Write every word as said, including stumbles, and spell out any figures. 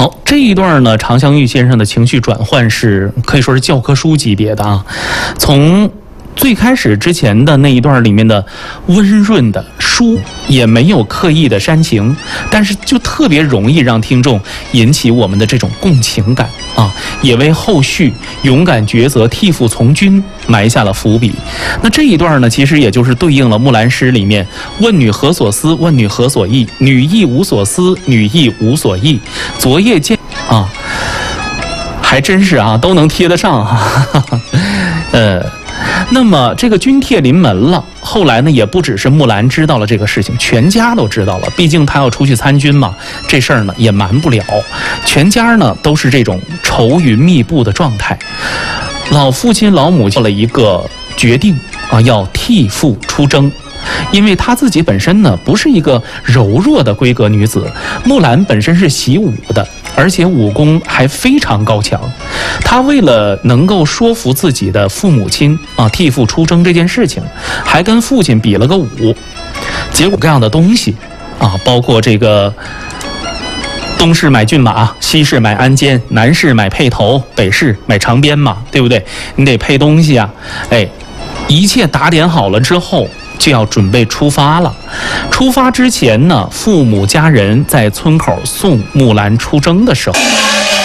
好，这一段呢，常香玉先生的情绪转换是可以说是教科书级别的啊。从最开始之前的那一段里面的温润的书，也没有刻意的煽情，但是就特别容易让听众引起我们的这种共情感啊，也为后续勇敢抉择、替父从军埋下了伏笔。那这一段呢，其实也就是对应了《木兰诗》里面“问女何所思？问女何所忆？女亦无所思，女亦无所忆。昨夜见啊”，还真是啊，都能贴得上啊。呃。那么这个军帖临门了，后来呢也不只是木兰知道了这个事情，全家都知道了，毕竟他要出去参军嘛，这事儿呢也瞒不了，全家呢都是这种愁云密布的状态。老父亲老母做了一个决定啊，要替父出征。因为她自己本身呢不是一个柔弱的闺阁女子，木兰本身是习武的，而且武功还非常高强。她为了能够说服自己的父母亲啊替父出征这件事情，还跟父亲比了个武。结果这样的东西啊，包括这个东市买骏马，西市买鞍鞯，南市买辔头，北市买长鞭嘛，对不对？你得配东西啊，哎，一切打点好了之后，就要准备出发了。出发之前呢，父母家人在村口送木兰出征的时候，